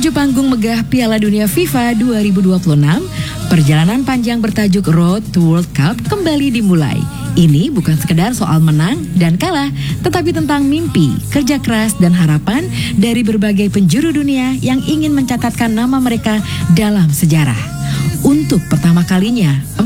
Menuju panggung megah Piala Dunia FIFA 2026, perjalanan panjang bertajuk Road to World Cup kembali dimulai. Ini bukan sekedar soal menang dan kalah, tetapi tentang mimpi, kerja keras, dan harapan dari berbagai penjuru dunia yang ingin mencatatkan nama mereka dalam sejarah. Untuk pertama kalinya,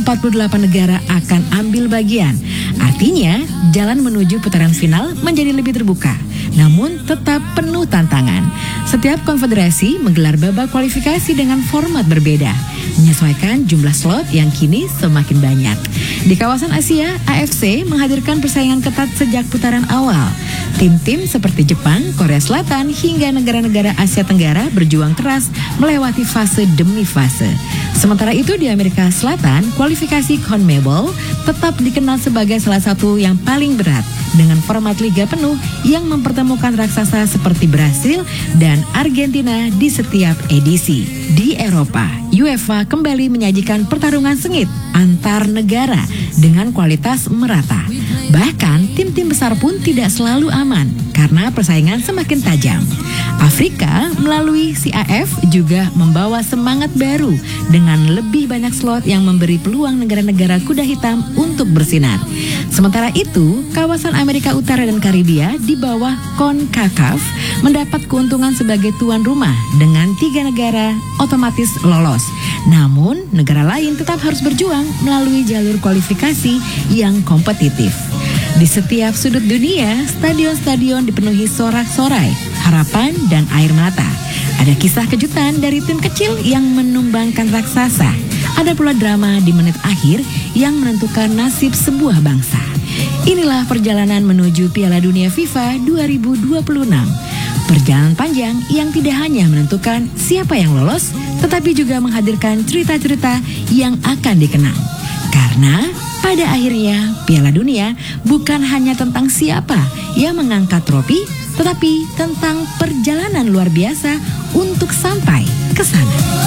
48 negara akan ambil bagian. Artinya, jalan menuju putaran final menjadi lebih terbuka, namun tetap penuh tantangan. Setiap konfederasi menggelar babak kualifikasi dengan format berbeda, menyesuaikan jumlah slot yang kini semakin banyak. Di kawasan Asia, AFC menghadirkan persaingan ketat sejak putaran awal. Tim-tim seperti Jepang, Korea Selatan, hingga negara-negara Asia Tenggara berjuang keras melewati fase demi fase. Sementara itu di Amerika Selatan, kualifikasi CONMEBOL tetap dikenal sebagai salah satu yang paling berat dengan format liga penuh yang mempertemukan raksasa seperti Brasil dan Argentina di setiap edisi. Di Eropa, UEFA kembali menyajikan pertarungan sengit antar negara dengan kualitas merata. Bahkan tim-tim besar pun tidak selalu aman karena persaingan semakin tajam. Afrika melalui CAF juga membawa semangat baru dengan lebih banyak slot yang memberi peluang negara-negara kuda hitam untuk bersinar. Sementara itu, kawasan Amerika Utara dan Karibia di bawah CONCACAF mendapat keuntungan sebagai tuan rumah dengan 3 negara otomatis lolos. Namun, negara lain tetap harus berjuang melalui jalur kualifikasi yang kompetitif. Di setiap sudut dunia, stadion-stadion dipenuhi sorak-sorai, harapan, dan air mata. Ada kisah kejutan dari tim kecil yang menumbangkan raksasa. Ada pula drama di menit akhir yang menentukan nasib sebuah bangsa. Inilah perjalanan menuju Piala Dunia FIFA 2026. Perjalanan panjang yang tidak hanya menentukan siapa yang lolos, tetapi juga menghadirkan cerita-cerita yang akan dikenang. Karena pada akhirnya Piala Dunia bukan hanya tentang siapa yang mengangkat trofi, tetapi tentang perjalanan luar biasa untuk sampai ke sana.